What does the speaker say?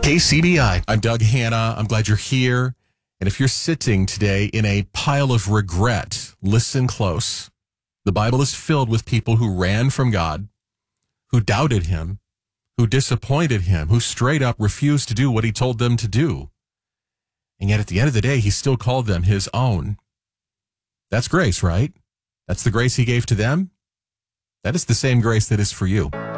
KCBI. I'm Doug Hanna. I'm glad you're here. And if you're sitting today in a pile of regret, listen close. The Bible is filled with people who ran from God, who doubted him, who disappointed him, who straight up refused to do what he told them to do. And yet at the end of the day, he still called them his own. That's grace, right? That's the grace he gave to them. That is the same grace that is for you.